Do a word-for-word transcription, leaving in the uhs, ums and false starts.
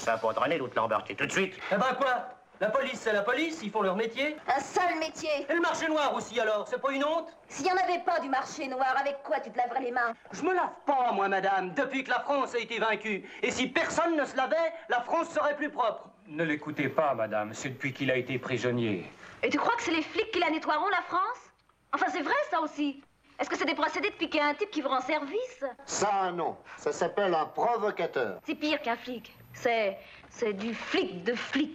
ça pour entraîner, l'autre l'a embarqué tout de suite. Eh ben quoi? La police, c'est la police, ils font leur métier. Un sale métier. Et le marché noir aussi, alors, c'est pas une honte? S'il n'y en avait pas du marché noir, avec quoi tu te laverais les mains? Je me lave pas, moi, madame, depuis que la France a été vaincue. Et si personne ne se lavait, la France serait plus propre. Ne l'écoutez pas, madame, c'est depuis qu'il a été prisonnier. Et tu crois que c'est les flics qui la nettoieront, la France? Enfin, c'est vrai, ça aussi. Est-ce que c'est des procédés de piquer un type qui vous rend service? Ça, non. Ça s'appelle un provocateur. C'est pire qu'un flic. C'est... c'est du flic de flic.